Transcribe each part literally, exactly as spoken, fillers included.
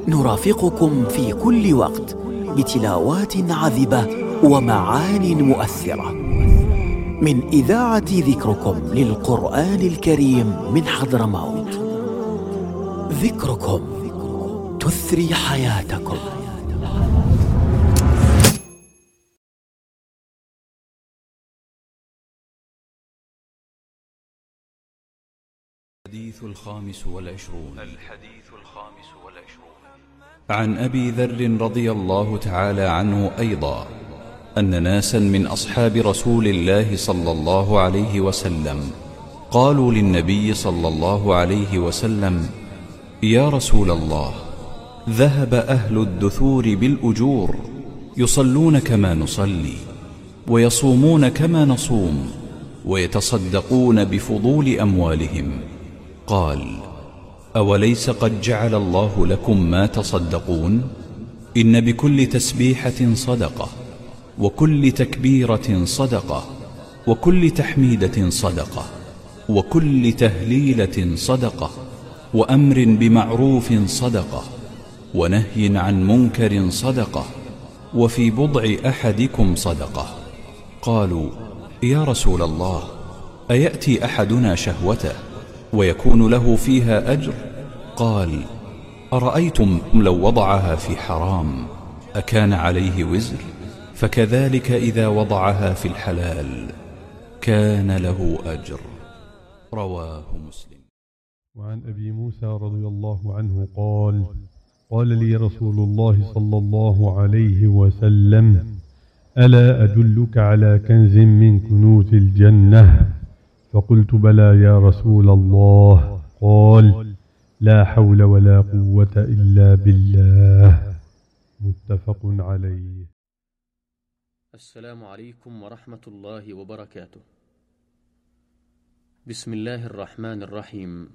نرافقكم في كل وقت بتلاوات عذبة ومعان مؤثرة من إذاعة ذكركم للقرآن الكريم من حضرموت. ذكركم تثري حياتكم. الحديث الخامس والعشرون الحديث الخامس والعشرون عن أبي ذر رضي الله تعالى عنه أيضا أن ناسا من أصحاب رسول الله صلى الله عليه وسلم قالوا للنبي صلى الله عليه وسلم: يا رسول الله، ذهب أهل الدثور بالأجور، يصلون كما نصلي، ويصومون كما نصوم، ويتصدقون بفضول أموالهم. قال: أوليس قد جعل الله لكم ما تصدقون؟ إن بكل تسبيحة صدقة، وكل تكبيرة صدقة، وكل تحميدة صدقة، وكل تهليلة صدقة، وأمر بمعروف صدقة، ونهي عن منكر صدقة، وفي بضع أحدكم صدقة. قالوا: يا رسول الله، أيأتي أحدنا شهوته ويكون له فيها أجر؟ قال: أرأيتم لو وضعها في حرام أكان عليه وزر؟ فكذلك إذا وضعها في الحلال كان له أجر. رواه مسلم. وعن أبي موسى رضي الله عنه قال: قال لي رسول الله صلى الله عليه وسلم: ألا أدلك على كنز من كنوز الجنة؟ فقلت: بلى يا رسول الله. قال: لا حول ولا قوة إلا بالله. متفق عليه. السلام عليكم ورحمة الله وبركاته. بسم الله الرحمن الرحيم.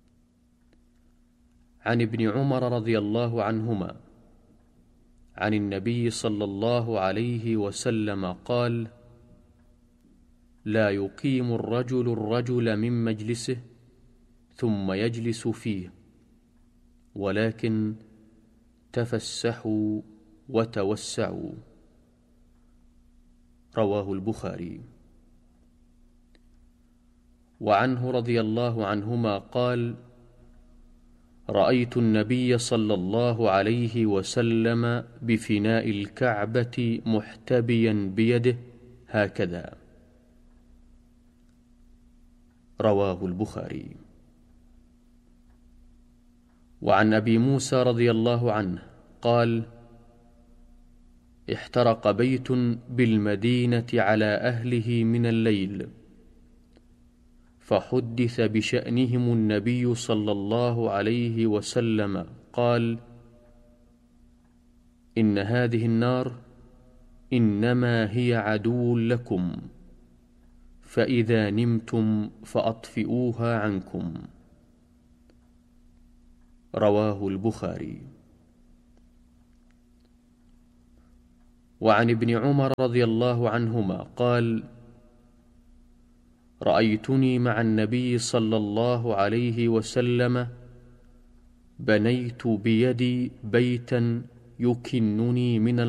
عن ابن عمر رضي الله عنهما عن النبي صلى الله عليه وسلم قال: لا يقيم الرجل الرجل من مجلسه ثم يجلس فيه، ولكن تفسحوا وتوسعوا. رواه البخاري. وعنه رضي الله عنهما قال: رأيت النبي صلى الله عليه وسلم بفناء الكعبة محتبيا بيده هكذا. رواه البخاري. وعن أبي موسى رضي الله عنه قال: احترق بيت بالمدينة على أهله من الليل، فحدث بشأنهم النبي صلى الله عليه وسلم قال: إن هذه النار إنما هي عدو لكم، فإذا نمتم فأطفئوها عنكم. رواه البخاري. وعن ابن عمر رضي الله عنهما قال: رأيتني مع النبي صلى الله عليه وسلم بنيت بيدي بيتا يكنني من